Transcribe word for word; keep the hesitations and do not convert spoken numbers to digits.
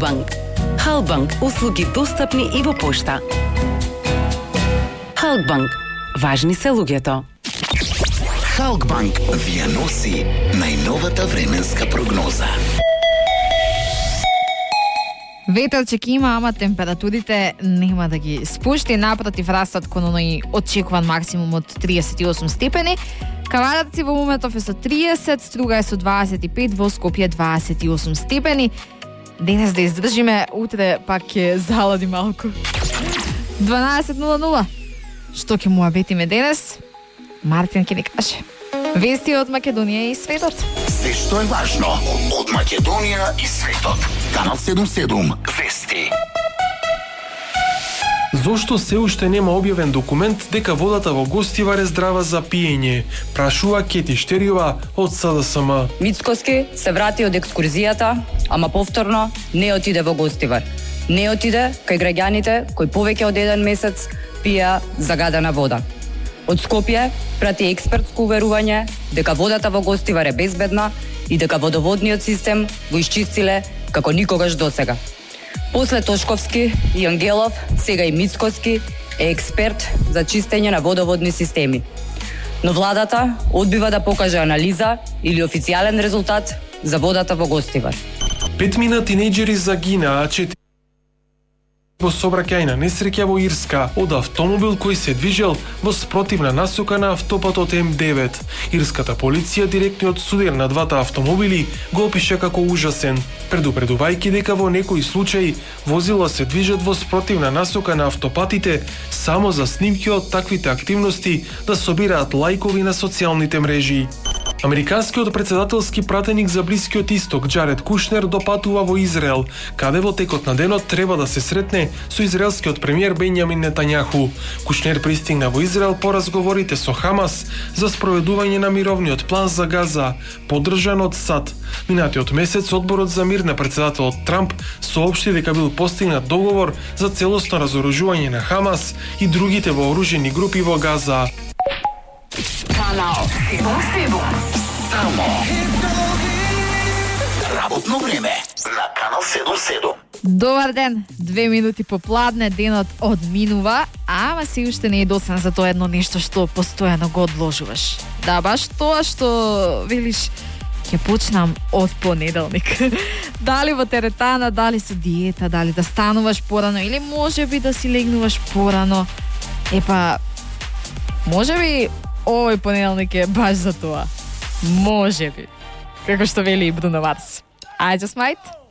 Halkbank. Halkbank услуги достапни и во пошта. Halkbank. Важни се луѓето. Halkbank вие носи најновата временска прогноза. Ветер ќе има, ама температурите нема да ги спушти, напротив растат кон оној очекуван максимум од триесет и осум степени. Кавадарци во моментов е со триесет, Струга е со дваесет и пет, во Скопје дваесет и осум степени. Денес да издржиме, утре пак ќе залади малку. дванаесет нула нула. Што ќе му абетиме денес? Мартин ќе ни каже. Вести од Македонија и светот. Се што е важно од Македонија и светот. Канал седумдесет и седум Вести. Зошто се уште нема објавен документ дека водата во Гостивар е здрава за пиење? Прашува Кети Штериова од С Д С М. Мицкоски се врати од екскурзијата, ама повторно не отиде во Гостивар. Не отиде кај граѓаните кои повеќе од еден месец пија загадена вода. Од Скопје прати експертско уверување дека водата во Гостивар е безбедна и дека водоводниот систем го исчистиле како никогаш досега. После Тошковски и Ангелов, сега и Мицкоски е експерт за чистење на водоводни системи. Но владата одбива да покаже анализа или официјален резултат за водата во Гостивар. Петмина тинејџери загинаа, а четири во сообраќајна несреќа во Ирска од автомобил кој се движел во спротивна насока на автопатот М девет. Ирската полиција директниот судир на двата автомобили го опиша како ужасен, предупредувајќи дека во некои случаи возила се движат во спротивна насока на автопатите само за снимки од таквите активности да собираат лајкови на социјалните мрежи. Американскиот претседателски пратеник за Блискиот Исток Џаред Кушнер допатува во Израел, каде во текот на денот треба да се сретне со израелскиот премиер Бенјамин Нетањаху. Кушнер пристигна во Израел по разговорите со Хамас за спроведување на мировниот план за Газа, поддржан од САД. Минатиот месец одборот за мир на претседателот Трамп соопшти дека бил постигнат договор за целосно разоружување на Хамас и другите вооружени групи во Газа. Канал седумдесет и седум. Само работно време на Канал седумдесет и седум. Добар ден, две минути попладне, денот одминува, ама си уште не е досан за тоа едно нешто што постојано го одложуваш. Да, баш тоа што велиш, ќе почнам од понеделник. Дали во теретана, дали со диета, дали да стануваш порано или може би да си легнуваш порано. Епа, може би овој понеделник е баш за тоа. Може би. Како што вели и Бруно Марс. I just might.